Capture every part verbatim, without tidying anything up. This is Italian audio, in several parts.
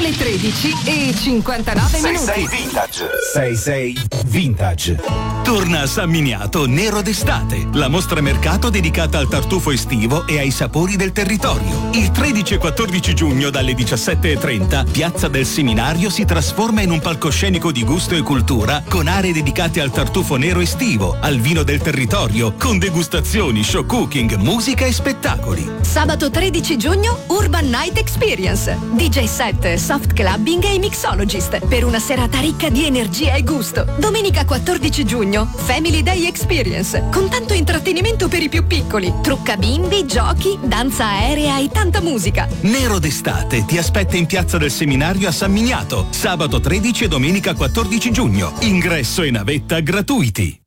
le tredici e cinquantanove minuti. sei sei Vintage. sei sei Vintage. Torna a San Miniato Nero d'estate, la mostra mercato dedicata al tartufo estivo e ai sapori del territorio. Il tredici e quattordici giugno dalle diciassette e trenta, Piazza del Seminario si trasforma in un palcoscenico di gusto e cultura con aree dedicate al tartufo nero estivo, al vino del territorio, con degustazioni, show cooking, musica e spettacoli. Sabato tredici giugno Urban Night Experience, D J set, soft clubbing e mixologist per una serata ricca di energia e gusto. Domenica quattordici giugno Family Day Experience con tanto intrattenimento per i più piccoli, trucca bimbi, giochi, danza aerea e tanta musica. Nero d'estate ti aspetta in Piazza del Seminario a San Miniato, sabato tredici e domenica quattordici giugno. Ingresso e navetta gratuiti.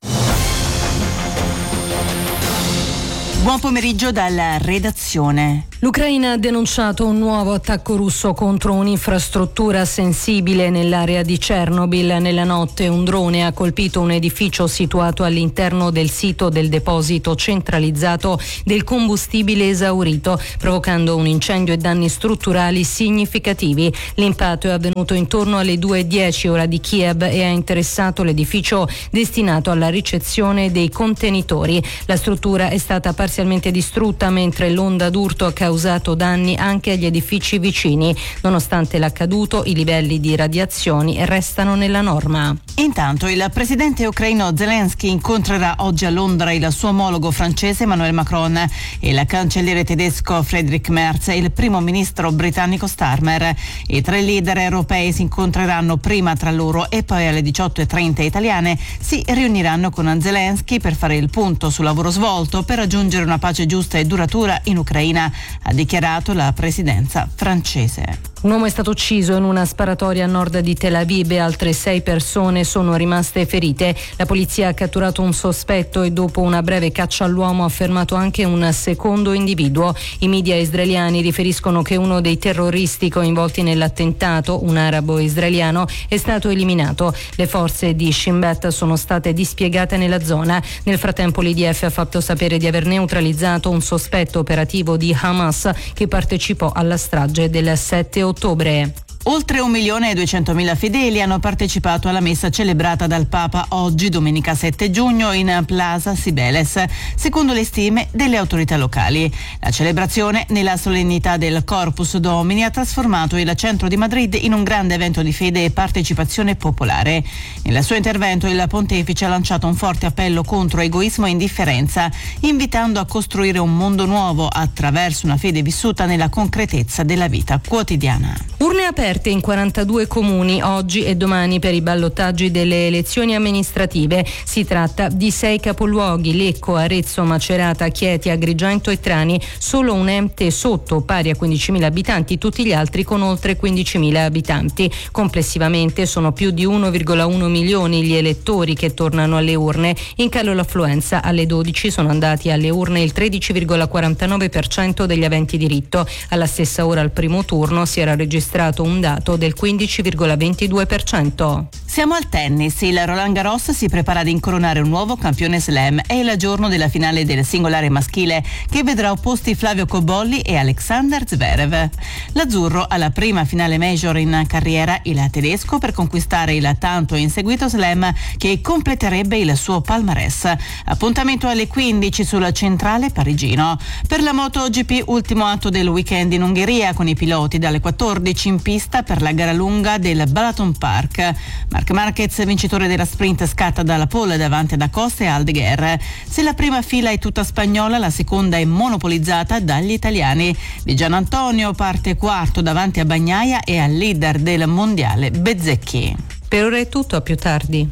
Buon pomeriggio dalla redazione. L'Ucraina ha denunciato un nuovo attacco russo contro un'infrastruttura sensibile nell'area di Chernobyl. Nella notte un drone ha colpito un edificio situato all'interno del sito del deposito centralizzato del combustibile esaurito, provocando un incendio e danni strutturali significativi. L'impatto è avvenuto intorno alle due e dieci ora di Kiev e ha interessato l'edificio destinato alla ricezione dei contenitori. La struttura è stata parzialmente distrutta, mentre l'onda d'urto ha causato danni anche agli edifici vicini. Nonostante l'accaduto, i livelli di radiazioni restano nella norma. Intanto il presidente ucraino Zelensky incontrerà oggi a Londra il suo omologo francese Emmanuel Macron e il cancelliere tedesco Friedrich Merz e il primo ministro britannico Starmer. I tre leader europei si incontreranno prima tra loro e poi alle diciotto e trenta italiane si riuniranno con Zelensky per fare il punto sul lavoro svolto per raggiungere una pace giusta e duratura in Ucraina, ha dichiarato la presidenza francese. Un uomo è stato ucciso in una sparatoria a nord di Tel Aviv e altre sei persone sono rimaste ferite. La polizia ha catturato un sospetto e dopo una breve caccia all'uomo ha fermato anche un secondo individuo. I media israeliani riferiscono che uno dei terroristi coinvolti nell'attentato, un arabo israeliano, è stato eliminato. Le forze di Shin Bet sono state dispiegate nella zona. Nel frattempo l'I D F ha fatto sapere di aver neutralizzato un sospetto operativo di Hamas che partecipò alla strage del sette ottobre. Oltre un milione e duecentomila fedeli hanno partecipato alla messa celebrata dal Papa oggi, domenica sette giugno, in Plaza Cibeles, secondo le stime delle autorità locali. La celebrazione, nella solennità del Corpus Domini, ha trasformato il centro di Madrid in un grande evento di fede e partecipazione popolare. Nel suo intervento il pontefice ha lanciato un forte appello contro egoismo e indifferenza, invitando a costruire un mondo nuovo attraverso una fede vissuta nella concretezza della vita quotidiana. Urne aperte in quarantadue comuni oggi e domani per i ballottaggi delle elezioni amministrative. Si tratta di sei capoluoghi: Lecco, Arezzo, Macerata, Chieti, Agrigento e Trani. Solo un ente sotto, pari a quindicimila abitanti, tutti gli altri con oltre quindicimila abitanti. Complessivamente sono più di uno virgola uno milioni gli elettori che tornano alle urne. In calo l'affluenza: alle dodici sono andati alle urne il tredici virgola quarantanove per cento degli aventi diritto. Alla stessa ora al primo turno si era registrato un dato del quindici virgola ventidue per cento. Siamo al tennis. Il Roland Garros si prepara ad incoronare un nuovo campione slam. È il giorno della finale del singolare maschile che vedrà opposti Flavio Cobolli e Alexander Zverev. L'azzurro alla prima finale major in carriera, il tedesco, per conquistare il tanto inseguito slam che completerebbe il suo palmarès. Appuntamento alle quindici sul centrale parigino. Per la MotoGP, ultimo atto del weekend in Ungheria con i piloti dalle quattordici in pista per la gara lunga del Balaton Park. Marc Marquez, vincitore della sprint, scatta dalla pole davanti ad Acosta e Aldeguer. Se la prima fila è tutta spagnola, la seconda è monopolizzata dagli italiani. Di Gianantonio parte quarto davanti a Bagnaia e al leader del mondiale Bezzecchi. Per ora è tutto, a più tardi.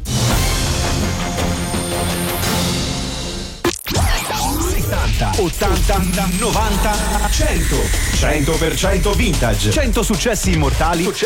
ottanta, novanta, cento. cento per cento vintage. cento successi immortali